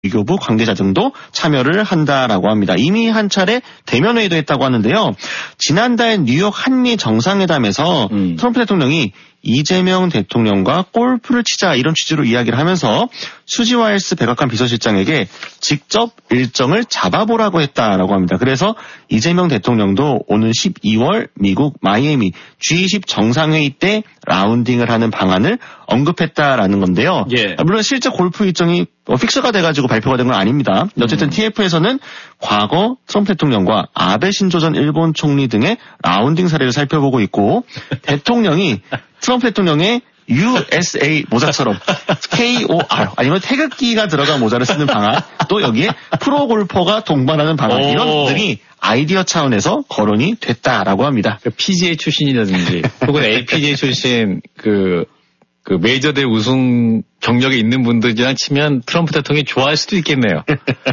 외교부 관계자 등도 참여를 한다라고 합니다. 이미 한 차례 대면회의도 했다고 하는데요. 지난달 뉴욕 한미 정상회담에서 트럼프 대통령이 이재명 대통령과 골프를 치자 이런 취지로 이야기를 하면서 수지 와일스 백악관 비서실장에게 직접 일정을 잡아보라고 했다라고 합니다. 그래서 이재명 대통령도 오는 12월 미국 마이애미 G20 정상회의 때 라운딩을 하는 방안을 언급했다라는 건데요. 예. 물론 실제 골프 일정이 픽스가 돼가지고 발표가 된 건 아닙니다. 어쨌든 TF에서는 과거 트럼프 대통령과 아베 신조 전 일본 총리 등의 라운딩 사례를 살펴보고 있고 대통령이 트럼프 대통령의 USA 모자처럼 KOR 아니면 태극기가 들어간 모자를 쓰는 방안 또 여기에 프로골퍼가 동반하는 방안 이런 등이 아이디어 차원에서 거론이 됐다라고 합니다. PGA 출신이라든지 혹은 LPGA 출신 그 메이저대 우승 경력에 있는 분들이랑 치면 트럼프 대통령이 좋아할 수도 있겠네요.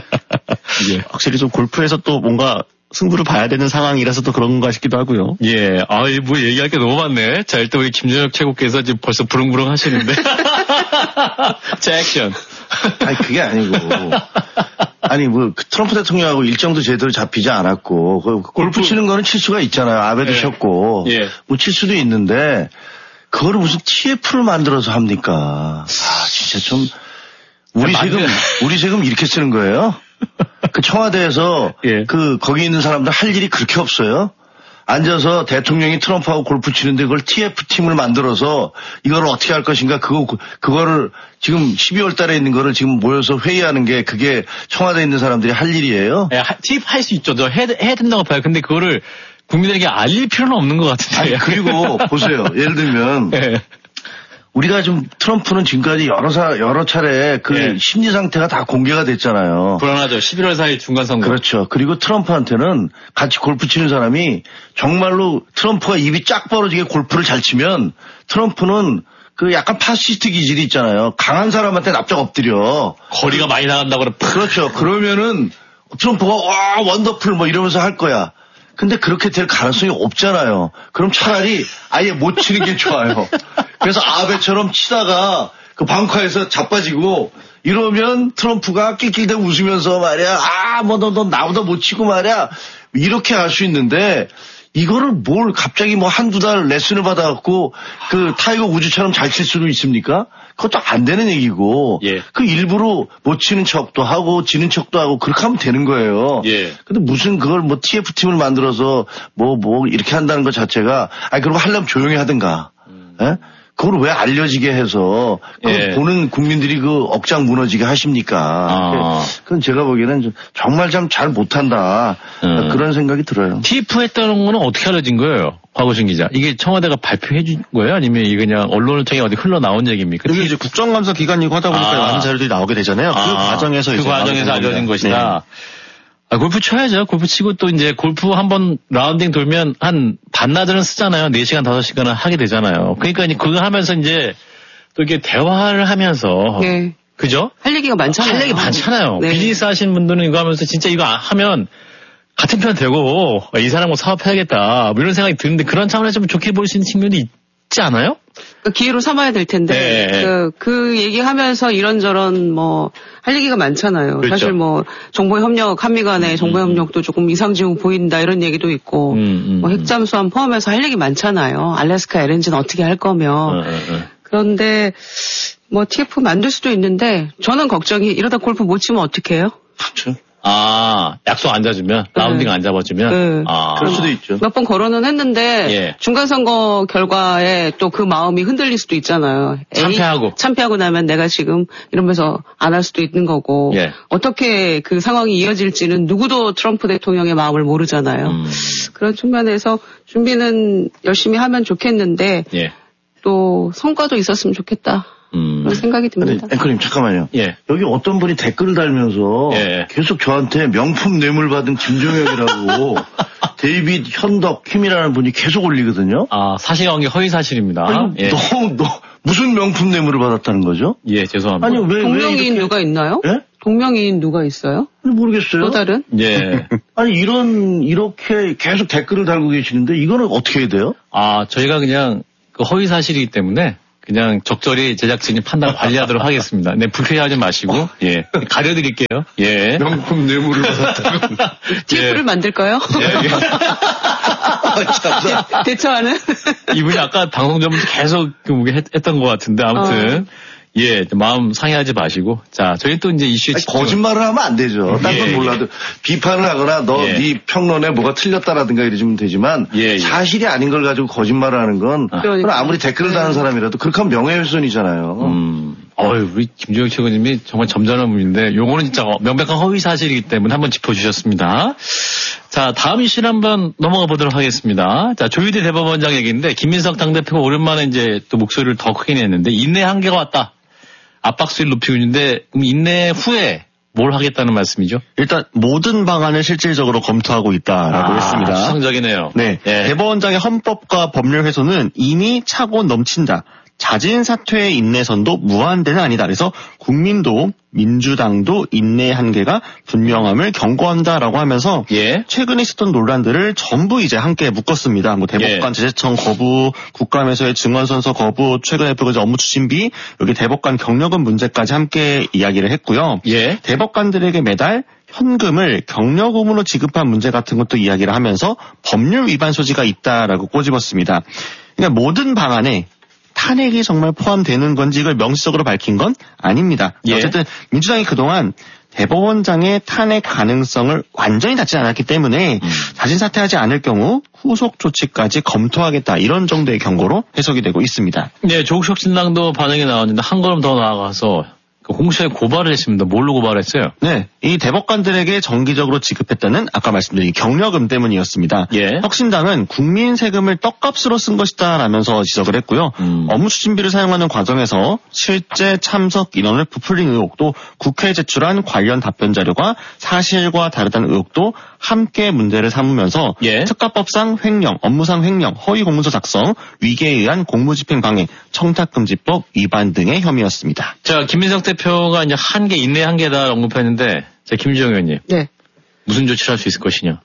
예. 확실히 좀 골프에서 또 뭔가 승부를 봐야 되는 상황이라서 또 그런가 싶기도 하고요. 예. 뭐 얘기할 게 너무 많네. 자, 일단 우리 김준혁 최고께서 지금 벌써 부릉부릉 하시는데. 자, 액션. 아니, 그게 아니고. 아니, 트럼프 대통령하고 일정도 제대로 잡히지 않았고, 골프 치는 거는 칠 수가 있잖아요. 아베도 쳤고. 예. 칠 수도 있는데, 그거를 무슨 TF를 만들어서 합니까? 진짜 좀, 우리 세금 이렇게 쓰는 거예요? 그 청와대에서 거기 있는 사람들 할 일이 그렇게 없어요? 앉아서 대통령이 트럼프하고 골프 치는데 그걸 TF팀을 만들어서 이걸 어떻게 할 것인가 그거를 지금 12월 달에 있는 거를 지금 모여서 회의하는 게 그게 청와대에 있는 사람들이 할 일이에요? 네, TF 할 수 있죠. 해야 된다고 봐요. 근데 그거를 국민들에게 알릴 필요는 없는 것 같은데. 아니, 그리고 보세요. 예를 들면 우리가 좀 트럼프는 지금까지 여러 차례 심리 상태가 다 공개가 됐잖아요. 불안하죠. 11월 4일 중간선거. 그렇죠. 그리고 트럼프한테는 같이 골프 치는 사람이 정말로 트럼프가 입이 쫙 벌어지게 골프를 잘 치면 트럼프는 약간 파시스트 기질이 있잖아요. 강한 사람한테 납작 엎드려. 거리가 많이 나간다고 그래. 그렇죠. 그러면은 트럼프가 와 원더풀 이러면서 할 거야. 근데 그렇게 될 가능성이 없잖아요. 그럼 차라리 아예 못 치는 게 좋아요. 그래서 아베처럼 치다가 그 벙커에서 자빠지고 이러면 트럼프가 낄낄대고 웃으면서 말이야. 너 나보다 못 치고 말이야. 이렇게 할 수 있는데 이거를 갑자기 한두 달 레슨을 받아갖고 타이거 우즈처럼 잘 칠 수도 있습니까? 그것도 안 되는 얘기고. 예. 일부러 못 치는 척도 하고 지는 척도 하고 그렇게 하면 되는 거예요. 예. 근데 무슨 그걸 TF팀을 만들어서 이렇게 한다는 것 자체가 그럼 하려면 조용히 하든가. 예? 그걸 왜 알려지게 해서 보는 국민들이 억장 무너지게 하십니까? 그건 제가 보기에는 정말 참 잘 못한다 그런 생각이 들어요. TF 했다는 거는 어떻게 알려진 거예요? 곽우신 기자. 이게 청와대가 발표해 준 거예요? 아니면 이게 그냥 언론을 통해 어디 흘러나온 얘기입니까? 이게 이제 국정감사 기간이고 하다 보니까 많은 자료들이 나오게 되잖아요. 그 과정에서 알려진 것이다. 골프 쳐야죠. 골프 치고 또 이제 골프 한번 라운딩 돌면 한 반나절은 쓰잖아요. 4시간, 5시간은 하게 되잖아요. 그러니까 그거 하면서 이제 또 이렇게 대화를 하면서. 네. 그죠? 할 얘기가 많잖아요. 할 얘기 많잖아요. 네. 비즈니스 하시는 분들은 이거 하면서 진짜 이거 하면 같은 편 되고 이 사람하고 사업해야겠다. 이런 생각이 드는데 그런 차원에서 좀 좋게 볼 수 있는 측면이 있지 않아요? 기회로 삼아야 될 텐데 그 얘기하면서 이런저런 할 얘기가 많잖아요. 그렇죠. 사실 정보협력 한미 간의 정보협력도 조금 이상지고 보인다 이런 얘기도 있고 핵잠수함 포함해서 할 얘기 많잖아요. 알래스카 LNG는 어떻게 할 거며 그런데 TF 만들 수도 있는데 저는 걱정이 이러다 골프 못 치면 어떡해요? 그렇죠. 약속 안 잡아주면 라운딩 안 잡아주면 그럴 수도 있죠. 몇 번 거론은 했는데 중간선거 결과에 또 그 마음이 흔들릴 수도 있잖아요. 참패하고 나면 내가 지금 이러면서 안 할 수도 있는 거고 어떻게 그 상황이 이어질지는 누구도 트럼프 대통령의 마음을 모르잖아요. 그런 측면에서 준비는 열심히 하면 좋겠는데 또 성과도 있었으면 좋겠다. 그런 생각이 듭니다. 앵커님 잠깐만요. 여기 어떤 분이 댓글을 달면서 계속 저한테 명품 뇌물 받은 김종혁이라고 데이빗 현덕 킴이라는 분이 계속 올리거든요. 사실관계 허위 사실입니다. 아니, 너 무슨 명품 뇌물을 받았다는 거죠? 죄송합니다. 아니 동명이인 누가 있나요? 동명이인 누가 있어요? 모르겠어요. 또 다른? 아니 이렇게 계속 댓글을 달고 계시는데 이거는 어떻게 해야 돼요? 저희가 그냥 그 허위 사실이기 때문에 그냥 적절히 제작진이 판단 관리하도록 하겠습니다. 네, 불쾌하지 마시고, 예. 가려드릴게요. 예. 명품 뇌물을 받았다고. TF를 만들까요? 예. 대처하는? 이분이 아까 방송 전부터 계속 했던 것 같은데, 아무튼. 예, 마음 상해하지 마시고. 자, 저희 또 이제 이슈에 거짓말을 하면 안 되죠. 딴 건 몰라도 비판을 하거나 네 평론에 뭐가 틀렸다라든가 이러시면 되지만 사실이 아닌 걸 가지고 거짓말을 하는 건 아무리 댓글을 다는 사람이라도 그렇게 하면 명예훼손이잖아요. 우리 김주영 최고님이 정말 점잖은 분인데 요거는 진짜 명백한 허위 사실이기 때문에 한번 짚어주셨습니다. 자, 다음 이슈를 한번 넘어가 보도록 하겠습니다. 자, 조유대 대법원장 얘기인데 김민석 당대표가 오랜만에 이제 또 목소리를 더 크게 냈는데 인내 한계가 왔다. 압박수위를 높이고 있는데 인내 후에 뭘 하겠다는 말씀이죠? 일단 모든 방안을 실질적으로 검토하고 있다라고 했습니다. 수상적이네요. 네, 대법원장의 헌법과 법률 훼손은 이미 차고 넘친다. 자진 사퇴의 인내선도 무한대는 아니다. 그래서 국민도 민주당도 인내 한계가 분명함을 경고한다라고 하면서 최근에 있었던 논란들을 전부 이제 함께 묶었습니다. 뭐 대법관 제재청 거부, 국감에서의 증언선서 거부, 최근에 또 업무 추진비, 여기 대법관 경력금 문제까지 함께 이야기를 했고요. 대법관들에게 매달 현금을 경력 의무로 지급한 문제 같은 것도 이야기를 하면서 법률 위반 소지가 있다라고 꼬집었습니다. 그러니까 모든 방안에 탄핵이 정말 포함되는 건지 이걸 명시적으로 밝힌 건 아닙니다. 어쨌든 민주당이 그동안 대법원장의 탄핵 가능성을 완전히 닫지 않았기 때문에 자진 사퇴하지 않을 경우 후속 조치까지 검토하겠다 이런 정도의 경고로 해석이 되고 있습니다. 네, 조국 신당도 반응이 나왔는데 한 걸음 더 나아가서 공수처에 고발을 했습니다. 뭘로 고발했어요? 네, 이 대법관들에게 정기적으로 지급했다는 아까 말씀드린 경력금 때문이었습니다. 혁신당은 국민 세금을 떡값으로 쓴 것이다 라면서 지적을 했고요. 업무 추진비를 사용하는 과정에서 실제 참석 인원을 부풀린 의혹도 국회에 제출한 관련 답변 자료가 사실과 다르다는 의혹도 함께 문제를 삼으면서 특가법상 횡령, 업무상 횡령, 허위 공문서 작성, 위계에 의한 공무집행 방해, 청탁금지법 위반 등의 혐의였습니다. 자, 김민석 대표가 이제 한계, 인내 한계다 언급했는데, 자, 김주영 의원님. 네. 무슨 조치를 할 수 있을 것이냐?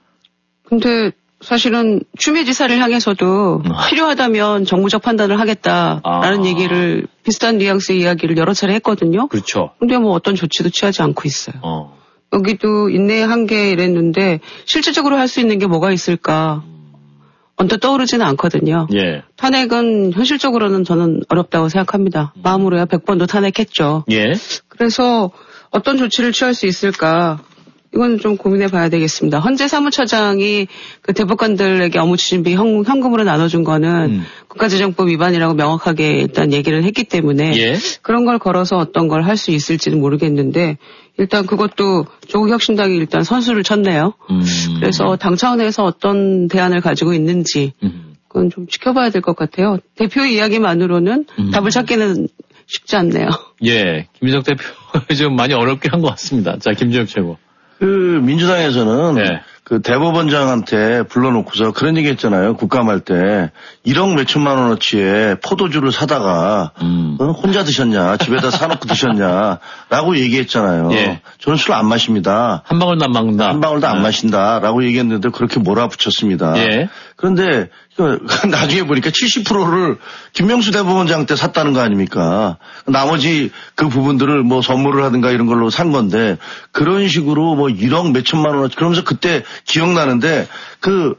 근데 사실은 추미애 지사를 향해서도 필요하다면 정무적 판단을 하겠다라는 얘기를 비슷한 뉘앙스의 이야기를 여러 차례 했거든요. 그렇죠. 근데 뭐 어떤 조치도 취하지 않고 있어요. 여기도 인내 한계 이랬는데 실질적으로 할 수 있는 게 뭐가 있을까? 언뜻 떠오르지는 않거든요. 탄핵은 현실적으로는 저는 어렵다고 생각합니다. 마음으로야 100번도 탄핵했죠. 그래서 어떤 조치를 취할 수 있을까? 이건 좀 고민해 봐야 되겠습니다. 헌재 사무처장이 그 대법관들에게 업무 추진비 현금으로 나눠준 거는 국가재정법 위반이라고 명확하게 일단 얘기를 했기 때문에 그런 걸 걸어서 어떤 걸 할 수 있을지는 모르겠는데 일단 그것도 조국 혁신당이 일단 선수를 쳤네요. 그래서 당 차원에서 어떤 대안을 가지고 있는지 그건 좀 지켜봐야 될 것 같아요. 대표의 이야기만으로는 답을 찾기는 쉽지 않네요. 김민석 대표 좀 많이 어렵게 한 것 같습니다. 자, 김주영 최고. 민주당에서는 그 대법원장한테 불러놓고서 그런 얘기 했잖아요. 국감할 때 1억 몇천만 원어치의 포도주를 사다가 혼자 드셨냐, 집에다 사놓고 드셨냐 라고 얘기했잖아요. 저는 술 안 마십니다. 한 방울도 안 먹는다. 한 방울도 안 마신다 라고 얘기했는데 그렇게 몰아붙였습니다. 그런데 나중에 보니까 70%를 김명수 대법원장 때 샀다는 거 아닙니까? 나머지 그 부분들을 뭐 선물을 하든가 이런 걸로 산 건데 그런 식으로 뭐 1억 몇천만 원어치 그러면서 그때 기억나는데 그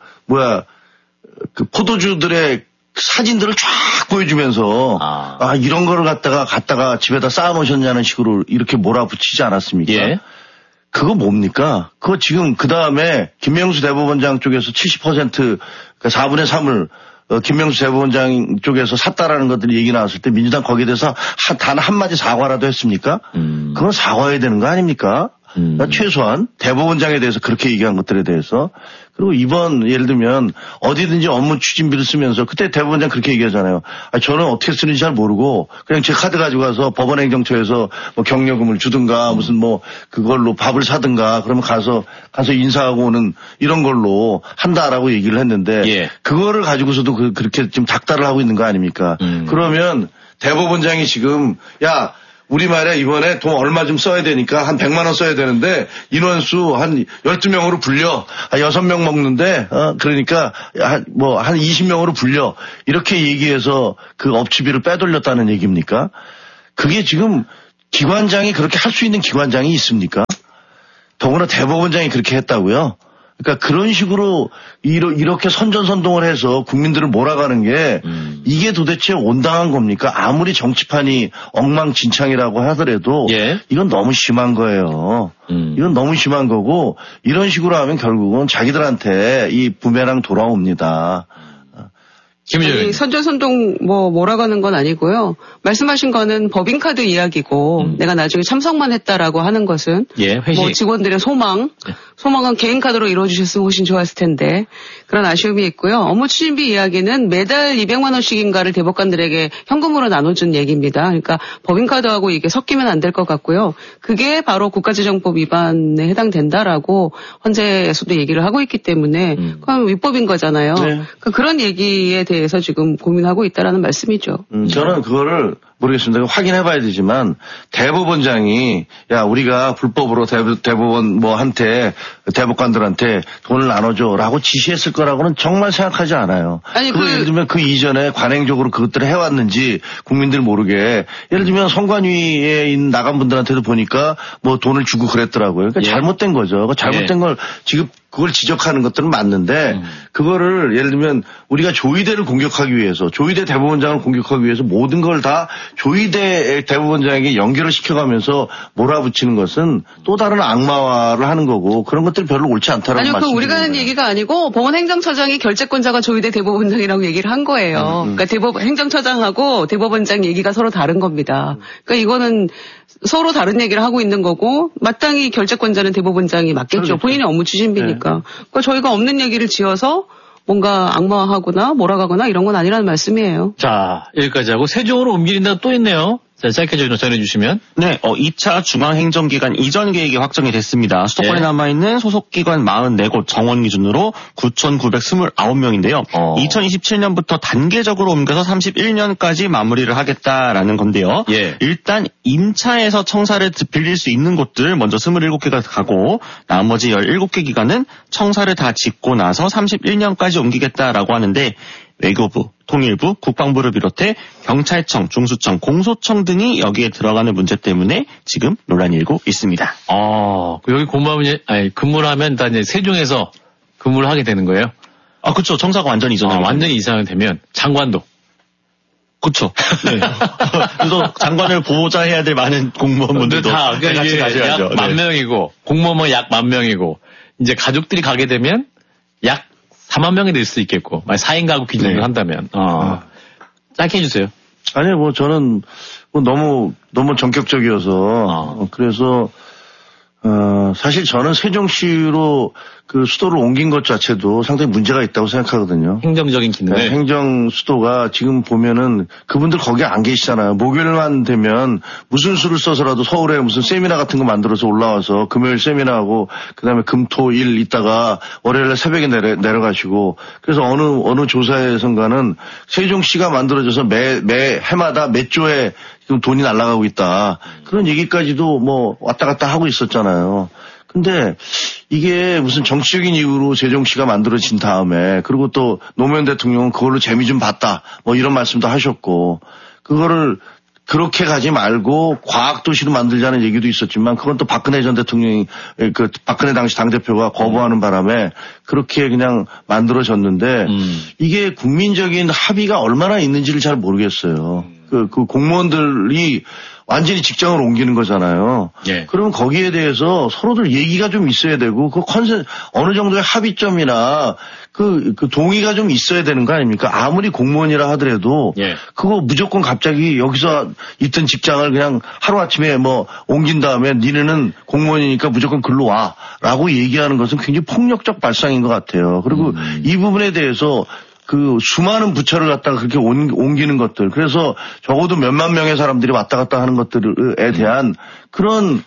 포도주들의 사진들을 쫙 보여주면서 이런 거를 갖다가 집에다 쌓아놓으셨냐는 식으로 이렇게 몰아붙이지 않았습니까? 그거 뭡니까? 그거 지금 그 다음에 김명수 대법원장 쪽에서 70% 그러니까 4분의 3을 김명수 대법원장 쪽에서 샀다라는 것들이 얘기 나왔을 때 민주당 거기에 대해서 단 한마디 사과라도 했습니까? 그건 사과해야 되는 거 아닙니까? 최소한 대법원장에 대해서 그렇게 얘기한 것들에 대해서 그리고 이번 예를 들면 어디든지 업무 추진비를 쓰면서 그때 대법원장 그렇게 얘기하잖아요. 저는 어떻게 쓰는지 잘 모르고 그냥 제 카드 가지고 가서 법원행정처에서 뭐 경력금을 주든가 무슨 뭐 그걸로 밥을 사든가 그러면 가서 인사하고 오는 이런 걸로 한다라고 얘기를 했는데 그거를 가지고서도 그렇게 지금 닥달을 하고 있는 거 아닙니까? 그러면 대법원장이 지금 우리 말이야 이번에 돈 얼마 좀 써야 되니까 한 100만 원 써야 되는데 인원수 한 12명으로 불려. 6명 먹는데 그러니까 한 20명으로 불려. 이렇게 얘기해서 그 업치비를 빼돌렸다는 얘기입니까? 그게 지금 기관장이 그렇게 할 수 있는 기관장이 있습니까? 더구나 대법원장이 그렇게 했다고요? 그러니까 그런 식으로 이렇게 선전선동을 해서 국민들을 몰아가는 게 이게 도대체 온당한 겁니까? 아무리 정치판이 엉망진창이라고 하더라도 예. 이건 너무 심한 거예요. 이건 너무 심한 거고 이런 식으로 하면 결국은 자기들한테 이 부메랑 돌아옵니다. 아니, 선전선동 몰아가는 건 아니고요. 말씀하신 거는 법인카드 이야기고 내가 나중에 참석만 했다라고 하는 것은 예, 회식. 직원들의 소망은 개인카드로 이루어주셨으면 훨씬 좋았을 텐데 그런 아쉬움이 있고요. 업무 추진비 이야기는 매달 200만 원씩인가를 대법관들에게 현금으로 나눠준 얘기입니다. 그러니까 법인카드하고 이게 섞이면 안 될 것 같고요. 그게 바로 국가재정법 위반에 해당된다라고 헌재에서도 얘기를 하고 있기 때문에 그건 위법인 거잖아요. 네. 그러니까 그런 얘기에 대해서 지금 고민하고 있다라는 말씀이죠. 저는 그거를 모르겠습니다. 확인해봐야 되지만 대법원장이 야 우리가 불법으로 대법원 대법관들한테 돈을 나눠줘라고 지시했을 거라고는 정말 생각하지 않아요. 아니 예를 들면 그 이전에 관행적으로 그것들을 해왔는지 국민들 모르게 예를 들면 선관위에 있는 나간 분들한테도 보니까 돈을 주고 그랬더라고요. 그러니까 예. 잘못된 거죠. 잘못된 걸 지금 그걸 지적하는 것들은 맞는데 그거를 예를 들면 우리가 조희대를 공격하기 위해서 조희대 대법원장을 공격하기 위해서 모든 걸 다 조희대 대법원장에게 연결을 시켜가면서 몰아붙이는 것은 또 다른 악마화를 하는 거고 그런 것들이 별로 옳지 않다라고 말씀드립니다. 아니요. 우리가 하는 얘기가 아니고 법원행정처장이 결재권자가 조희대 대법원장이라고 얘기를 한 거예요. 그러니까 행정처장하고 대법원장 얘기가 서로 다른 겁니다. 그러니까 이거는 서로 다른 얘기를 하고 있는 거고 마땅히 결재권자는 대법원장이 맞겠죠. 그렇죠. 본인의 업무 추진비니까. 네. 그러니까 저희가 없는 얘기를 지어서 뭔가 악마화하거나 몰아가거나 이런 건 아니라는 말씀이에요. 자, 여기까지 하고 세종으로 옮기는 데가 또 있네요. 자, 짧게 전해주시면. 네, 2차 중앙행정기관 이전 계획이 확정이 됐습니다. 수도권에 예. 남아있는 소속기관 44곳 정원 기준으로 9,929명인데요. 2027년부터 단계적으로 옮겨서 31년까지 마무리를 하겠다라는 건데요. 예. 일단 임차에서 청사를 빌릴 수 있는 곳들 먼저 27개가 가고 나머지 17개 기관은 청사를 다 짓고 나서 31년까지 옮기겠다라고 하는데 외교부, 통일부, 국방부를 비롯해 경찰청, 중수청, 공소청 등이 여기에 들어가는 문제 때문에 지금 논란이 일고 있습니다. 여기 근무를 하면 일단 이제 세종에서 근무를 하게 되는 거예요? 그렇죠. 청사가 완전히 이전하게 완전히 이전이 되면 장관도. 그렇죠. 네. 그래서 장관을 보호자 해야 될 많은 공무원분들도 다 같이 가셔야죠. 약 10,000명이고 공무원은 약 10,000명이고 이제 가족들이 가게 되면 약 4만 명이 될 수 있겠고, 4인 가구 기준으로 네. 한다면. 짧게 해주세요. 아니, 저는 너무 전격적이어서, 그래서, 사실 저는 세종시로 그 수도를 옮긴 것 자체도 상당히 문제가 있다고 생각하거든요. 행정적인 기능. 네, 행정 수도가 지금 보면은 그분들 거기 안 계시잖아요. 목요일만 되면 무슨 수를 써서라도 서울에 무슨 세미나 같은 거 만들어서 올라와서 금요일 세미나하고 그다음에 금토일 있다가 월요일에 새벽에 내려가시고 그래서 어느 조사에선가는 세종시가 만들어져서 매 해마다 몇 조에 지금 돈이 날아가고 있다. 그런 얘기까지도 왔다 갔다 하고 있었잖아요. 근데 이게 무슨 정치적인 이유로 세종시가 만들어진 다음에 그리고 또 노무현 대통령은 그걸로 재미 좀 봤다. 이런 말씀도 하셨고 그거를 그렇게 가지 말고 과학도시로 만들자는 얘기도 있었지만 그건 또 박근혜 전 대통령이 박근혜 당시 당대표가 거부하는 바람에 그렇게 그냥 만들어졌는데 이게 국민적인 합의가 얼마나 있는지를 잘 모르겠어요. 그 공무원들이 완전히 직장을 옮기는 거잖아요. 예. 그러면 거기에 대해서 서로들 얘기가 좀 있어야 되고 어느 정도의 합의점이나 그 동의가 좀 있어야 되는 거 아닙니까? 아무리 공무원이라 하더라도 예. 그거 무조건 갑자기 여기서 있던 직장을 그냥 하루아침에 옮긴 다음에 니네는 공무원이니까 무조건 글로 와라고 얘기하는 것은 굉장히 폭력적 발상인 것 같아요. 그리고 이 부분에 대해서 그 수많은 부처를 갖다가 그렇게 옮기는 것들 그래서 적어도 몇만 명의 사람들이 왔다 갔다 하는 것들에 대한 그런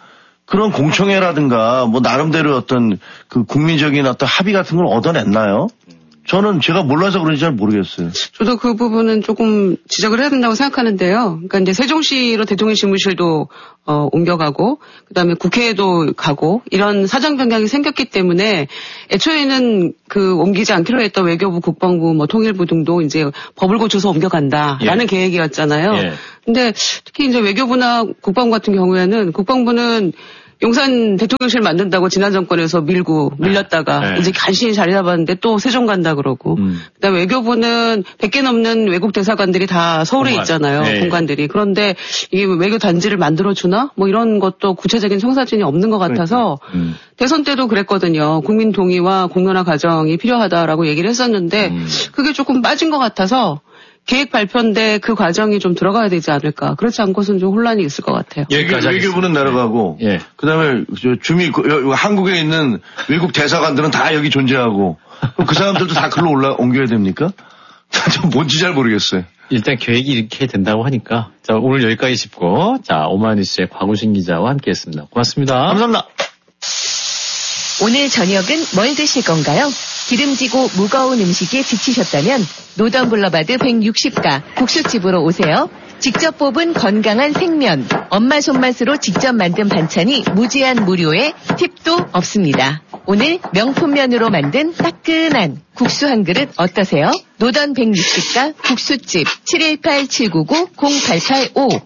공청회라든가 나름대로 어떤 그 국민적인 어떤 합의 같은 걸 얻어냈나요? 저는 제가 몰라서 그런지 잘 모르겠어요. 저도 그 부분은 조금 지적을 해야 된다고 생각하는데요. 그러니까 이제 세종시로 대통령 집무실도 옮겨가고 그다음에 국회에도 가고 이런 사정 변경이 생겼기 때문에 애초에는 그 옮기지 않기로 했던 외교부, 국방부, 뭐 통일부 등도 이제 법을 고쳐서 옮겨간다라는 계획이었잖아요. 근데 특히 이제 외교부나 국방부 같은 경우에는 국방부는 용산 대통령실 만든다고 지난 정권에서 밀렸다가 이제 간신히 자리 잡았는데 또 세종 간다 그러고 그다음에 외교부는 100개 넘는 외국 대사관들이 다 서울에 있잖아요. 공관들이. 그런데 이게 외교 단지를 만들어주나? 뭐 이런 것도 구체적인 청사진이 없는 것 같아서 대선 때도 그랬거든요. 국민 동의와 공론화 과정이 필요하다라고 얘기를 했었는데 그게 조금 빠진 것 같아서 계획 발표인데 그 과정이 좀 들어가야 되지 않을까. 그렇지 않고서는 좀 혼란이 있을 것 같아요. 외교부는 내려가고, 그다음에 한국에 있는 외국 대사관들은 다 여기 존재하고, 그 사람들도 다 글로 옮겨야 됩니까? 좀 뭔지 잘 모르겠어요. 일단 계획이 이렇게 된다고 하니까. 자, 오늘 여기까지 짚고, 자, 오마이뉴스의 곽우신 기자와 함께했습니다. 고맙습니다. 감사합니다. 오늘 저녁은 뭘 드실 건가요? 기름지고 무거운 음식에 지치셨다면 노던 블러바드 160가 국수집으로 오세요. 직접 뽑은 건강한 생면, 엄마 손맛으로 직접 만든 반찬이 무제한 무료에 팁도 없습니다. 오늘 명품면으로 만든 따끈한 국수 한 그릇 어떠세요? 노던 160가 국수집 718-799-0885